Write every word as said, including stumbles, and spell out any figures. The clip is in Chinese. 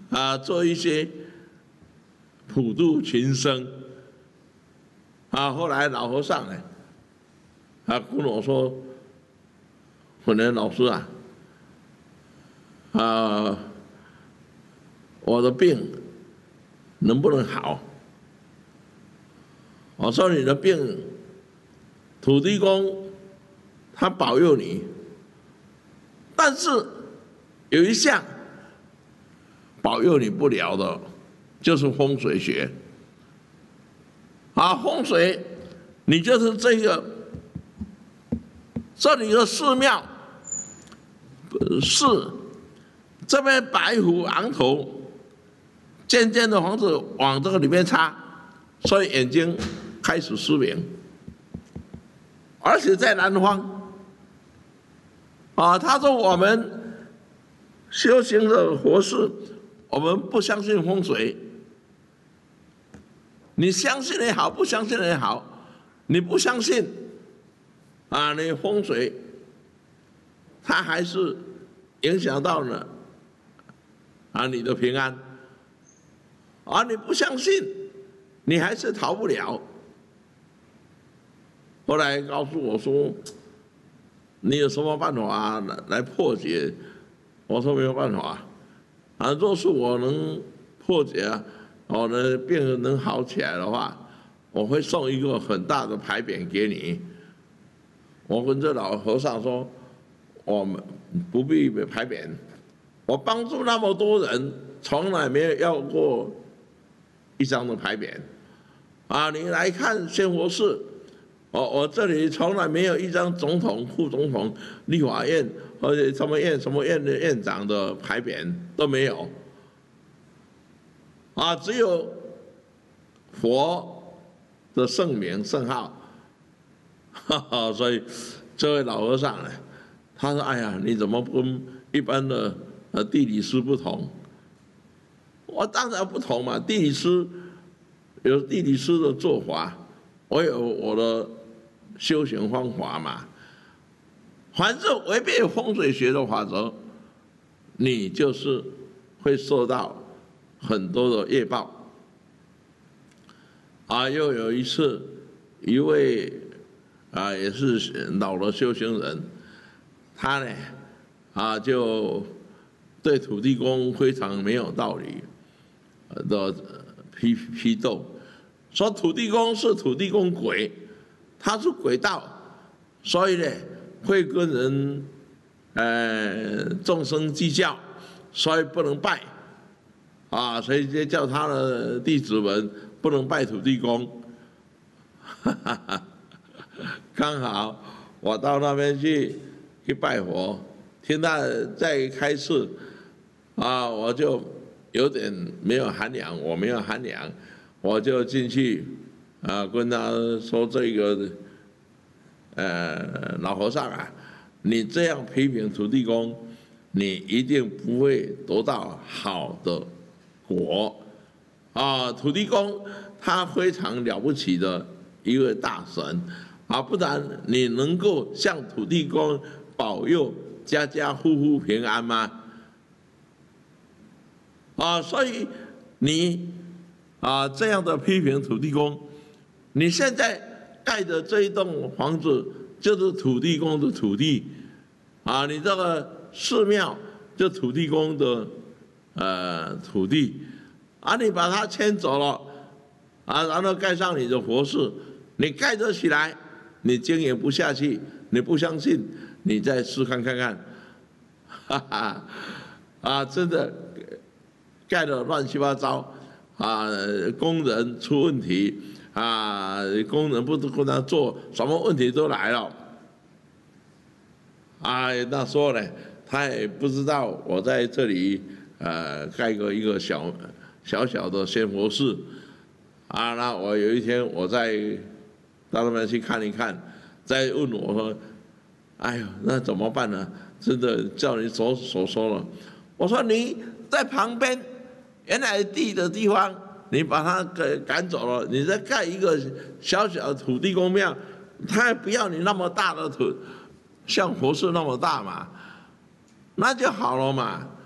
啊做一些普度群生。啊，后来老和尚呢，啊跟我说，混年老师啊，啊，我的病能不能好？我说你的病，土地公他保佑你，但是有一项保佑你不了的，就是风水学。啊，风水，你就是这个，这里的寺庙是这边白虎昂头，渐渐的房子往这个里面插，所以眼睛开始失明，而且在南方。啊，他说我们修行的佛事，我们不相信风水。你相信也好，不相信也好，你不相信，啊，你风水，它还是影响到了啊你的平安，啊你不相信，你还是逃不了。后来告诉我说，你有什么办法来来破解？我说没有办法，啊，若是我能破解啊。我的病人能好起来的话，我会送一个很大的牌匾给你。我跟这老和尚说，我们不必牌匾，我帮助那么多人，从来没有要过一张的牌匾。啊，你来看仙佛寺，我我这里从来没有一张总统、副总统、立法院或者什么院、什么院的院长的牌匾都没有。啊，只有佛的圣名圣号，哈哈，所以这位老和尚呢，他说：“哎呀，你怎么跟一般的呃地理师不同？”我当然不同嘛，地理师有地理师的做法，我有我的修行方法嘛。凡是违背风水学的法则，你就是会受到很多的业报。啊，又有一次，一位啊也是老的修行人，他呢啊就对土地公非常没有道理的批批斗，说土地公是土地公鬼，他是鬼道，所以呢会跟人呃众生计较，所以不能拜。啊，所以就叫他的弟子们不能拜土地公。刚好我到那边去去拜佛，听他在开示，啊，我就有点没有涵养，我没有涵养，我就进去啊跟他说这个，呃，老和尚啊，你这样批评土地公，你一定不会得到好的果。啊，土地公他非常了不起的一位大神，啊，不然你能够向土地公保佑家家户户平安吗？啊，所以你啊这样的批评土地公，你现在盖的这一栋房子就是土地公的土地，啊，你这个寺庙就土地公的呃土地。啊，你把它迁走了，啊，然后盖上你的佛寺，你盖得起来，你经营不下去，你不相信，你再试看看看，哈哈，啊，真的盖得乱七八糟，啊，工人出问题，啊，工人不跟他做，什么问题都来了，啊，那时候呢，他也不知道我在这里呃盖个一个小。小小的仙佛寺，啊，那我有一天我在到那边去看一看，再问我说，哎呦，那怎么办呢？真的照你所所说了，我说你在旁边原来地的地方，你把它给赶走了，你再盖一个小小的土地公庙，他也不要你那么大的土，像佛寺那么大嘛，那就好了嘛。